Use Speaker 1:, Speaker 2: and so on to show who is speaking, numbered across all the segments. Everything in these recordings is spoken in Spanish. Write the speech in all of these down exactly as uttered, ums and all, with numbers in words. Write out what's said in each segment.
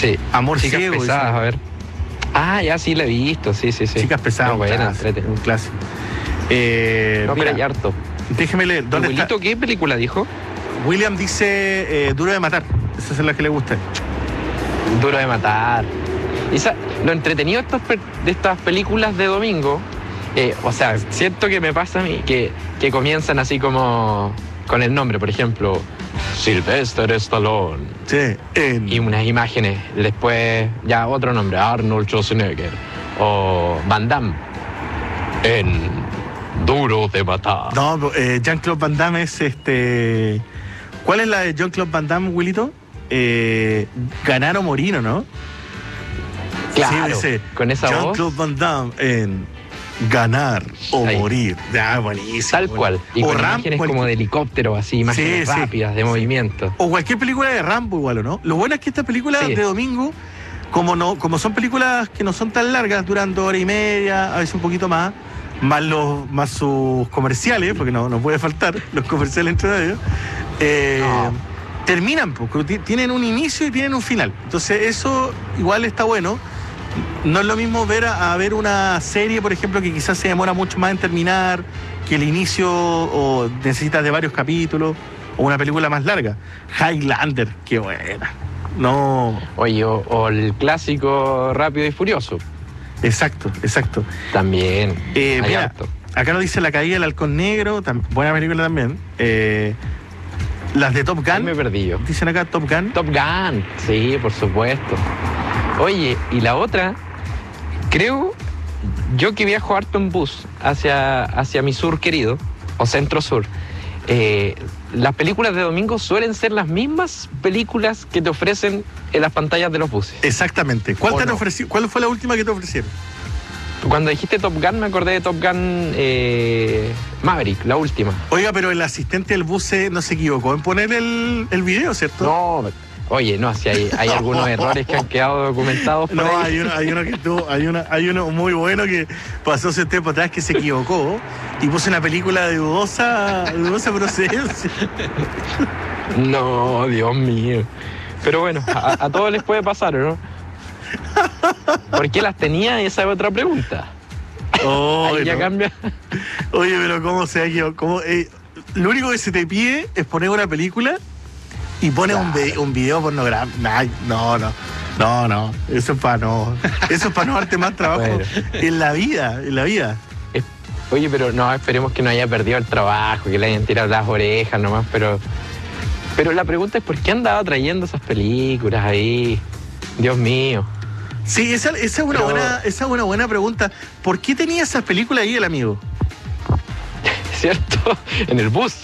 Speaker 1: Sí.
Speaker 2: Amor
Speaker 1: Chicas
Speaker 2: ciego.
Speaker 1: pesadas,
Speaker 2: dice.
Speaker 1: a ver. Ah, ya sí la he visto, sí, sí, sí.
Speaker 2: Chicas pesadas,
Speaker 1: No,
Speaker 2: un,
Speaker 1: buena,
Speaker 2: clásico,
Speaker 1: entrete.
Speaker 2: un clásico. Eh,
Speaker 1: No, pero
Speaker 2: mira,
Speaker 1: hay harto.
Speaker 2: déjeme leer. ¿Dónde está?
Speaker 1: ¿Abuelito qué película dijo?
Speaker 2: William dice eh, Duro de matar. Esa es la que le gusta.
Speaker 1: Duro de matar. Esa, lo entretenido de, estos pe- de estas películas de domingo, eh, o sea, siento que me pasa a mí que, que comienzan así como con el nombre, por ejemplo, Sylvester Stallone.
Speaker 2: Sí. En...
Speaker 1: Y unas imágenes, después ya otro nombre, Arnold Schwarzenegger o Van Damme en Duro de matar.
Speaker 2: No, eh, Jean-Claude Van Damme es este... ¿Cuál es la de Jean-Claude Van Damme, Willito? Eh, Ganar o morir, ¿o no?
Speaker 1: Claro,
Speaker 2: Sí, dice,
Speaker 1: con esa voz.
Speaker 2: Jean-Claude Van Damme en Ganar o
Speaker 1: Ahí.
Speaker 2: morir. Ya, buenísimo.
Speaker 1: Tal cual. Y
Speaker 2: o
Speaker 1: con
Speaker 2: Ram-
Speaker 1: imágenes
Speaker 2: cual-
Speaker 1: como de helicóptero, así, imágenes
Speaker 2: Sí, sí.
Speaker 1: rápidas, de movimiento.
Speaker 2: O cualquier película de Rambo igual, ¿o no? Lo bueno es que estas películas
Speaker 1: Sí.
Speaker 2: de domingo, como no, como son películas que no son tan largas, duran dos horas y media, a veces un poquito más, más los, más sus comerciales, porque no, no puede faltar los comerciales entre medio, eh,
Speaker 1: No.
Speaker 2: terminan, porque tienen un inicio y tienen un final. Entonces eso igual está bueno. No es lo mismo ver a, a ver una serie, por ejemplo, que quizás se demora mucho más en terminar, que el inicio o necesitas de varios capítulos, o una película más larga. Highlander, qué buena. No,
Speaker 1: Oye, o, o el clásico Rápido y Furioso,
Speaker 2: exacto, exacto.
Speaker 1: también.
Speaker 2: Eh,
Speaker 1: hay
Speaker 2: mira,
Speaker 1: harto.
Speaker 2: acá nos dice La caída del halcón negro, tam- buena película también. Eh, las de Top
Speaker 1: Ahí me
Speaker 2: Gun,
Speaker 1: perdí yo.
Speaker 2: dicen acá Top Gun.
Speaker 1: Top Gun, sí, por supuesto. Oye, y la otra, creo, yo que viajo harto en bus hacia, hacia mi sur querido, o centro sur, eh, las películas de domingo suelen ser las mismas películas que te ofrecen en las pantallas de los buses.
Speaker 2: Exactamente. ¿Cuál,
Speaker 1: ¿O
Speaker 2: te han
Speaker 1: no?
Speaker 2: ofrecido? ¿Cuál fue la última que te ofrecieron?
Speaker 1: Cuando dijiste Top Gun me acordé de Top Gun eh, Maverick, la última.
Speaker 2: Oiga, pero el asistente del bus se- no se equivocó en poner el, el video, ¿cierto?
Speaker 1: No, oye, no, si hay, hay algunos errores que han quedado documentados por
Speaker 2: No,
Speaker 1: ahí.
Speaker 2: hay uno, hay uno que estuvo, hay uno, hay uno muy bueno que pasó hace tiempo atrás que se equivocó y puso una película de dudosa, dudosa procedencia.
Speaker 1: No, Dios mío. Pero bueno, a, a todos les puede pasar, ¿no? ¿Por qué las tenía? Esa es otra pregunta.
Speaker 2: Oye,
Speaker 1: Ahí ya
Speaker 2: no.
Speaker 1: cambia.
Speaker 2: Oye, pero ¿cómo se ha equivocado? ¿Cómo, eh, lo único que se te pide es poner una película y pones un, vi- un video pornográfico. Ay, no, no. No, no. Eso es para no. Eso es para no darte más trabajo
Speaker 1: Bueno.
Speaker 2: en la vida, en la vida.
Speaker 1: Es- Oye, pero no, esperemos que no haya perdido el trabajo, que le hayan tirado las orejas nomás, pero... Pero la pregunta es ¿por qué andaba trayendo esas películas ahí? Dios mío.
Speaker 2: Sí, esa, esa es una
Speaker 1: Pero-
Speaker 2: buena, esa es una buena pregunta. ¿Por qué tenía esas películas ahí el amigo?
Speaker 1: ¿Cierto? En el bus.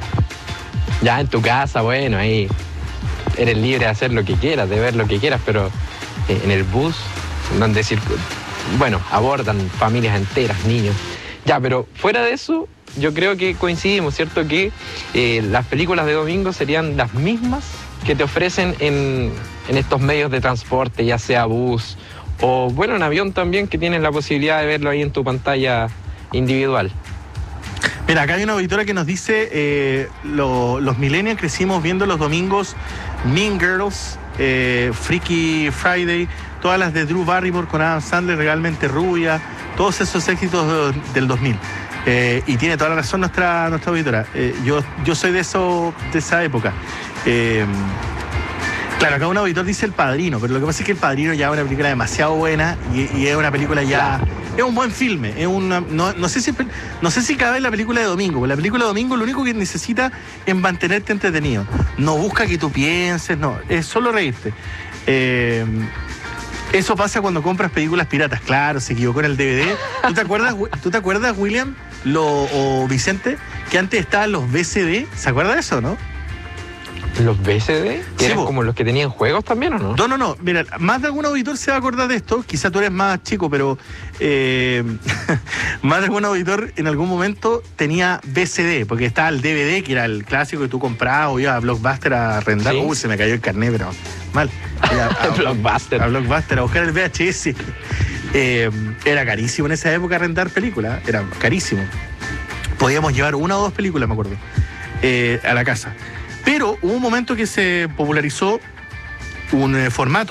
Speaker 1: Ya en tu casa, bueno, ahí eres libre de hacer lo que quieras, de ver lo que quieras, pero eh, en el bus, donde circu- bueno, abordan familias enteras, niños. Ya, pero fuera de eso, yo creo que coincidimos, ¿cierto? Que eh, las películas de domingo serían las mismas que te ofrecen en, en estos medios de transporte, ya sea bus o, bueno, en avión también, que tienes la posibilidad de verlo ahí en tu pantalla individual.
Speaker 2: Mira, acá hay una auditora que nos dice, eh, lo- los millennials crecimos viendo los domingos Mean Girls, eh, Freaky Friday, todas las de Drew Barrymore con Adam Sandler, Realmente Rubia, todos esos éxitos de- del dos mil. Eh, y tiene toda la razón nuestra, nuestra auditora. Eh, yo, yo soy de, eso, de esa época. Eh, claro, acá un auditor dice El Padrino, pero lo que pasa es que El Padrino ya es una película demasiado buena y, y es una película ya... Es un buen filme, es una, no, no sé si no sé si cabe en la película de domingo, porque la película de domingo lo único que necesita es mantenerte entretenido. No busca que tú pienses, no, es solo reírte. Eh, eso pasa cuando compras películas piratas, claro, se equivocó en el D V D. ¿Tú te acuerdas, ¿tú te acuerdas William lo, o Vicente, que antes estaban los V C D? ¿Se acuerda de eso, no?
Speaker 1: ¿Los V C D? ¿Que
Speaker 2: Sí,
Speaker 1: eran
Speaker 2: po.
Speaker 1: como los que tenían juegos también o no?
Speaker 2: No, no, no. Mira, más de algún auditor se va a acordar de esto. Quizá tú eres más chico, pero eh, más de algún auditor en algún momento tenía V C D, porque estaba el D V D, que era el clásico que tú comprabas o ibas a Blockbuster a arrendar.
Speaker 1: Sí.
Speaker 2: Uy, se me cayó el carnet, pero mal. Iba a, a-
Speaker 1: Blockbuster.
Speaker 2: A Blockbuster, a buscar el V H S. Eh, era carísimo en esa época arrendar películas. Era carísimo. Podíamos llevar una o dos películas, me acuerdo, eh, a la casa. Pero hubo un momento que se popularizó un eh, formato